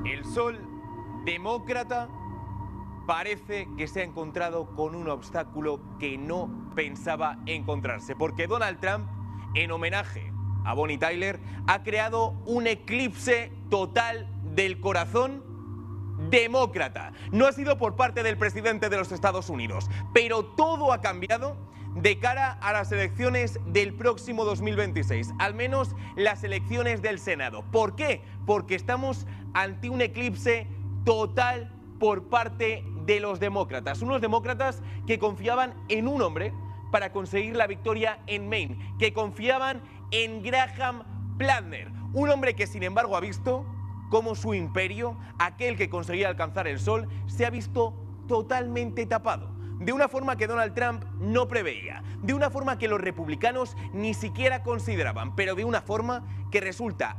El Sol demócrata parece que se ha encontrado con un obstáculo que no pensaba encontrarse, porque Donald Trump, en homenaje a Bonnie Tyler, ha creado un eclipse total del corazón demócrata. No ha sido por parte del presidente de los Estados Unidos, pero todo ha cambiado de cara a las elecciones del próximo 2026, al menos las elecciones del Senado. ¿Por qué? Porque estamos ante un eclipse total por parte de los demócratas. Unos demócratas que confiaban en un hombre para conseguir la victoria en Maine, que confiaban en Graham Platner, un hombre que sin embargo ha visto cómo su imperio, aquel que conseguía alcanzar el sol, se ha visto totalmente tapado. De una forma que Donald Trump no preveía, de una forma que los republicanos ni siquiera consideraban, pero de una forma que resulta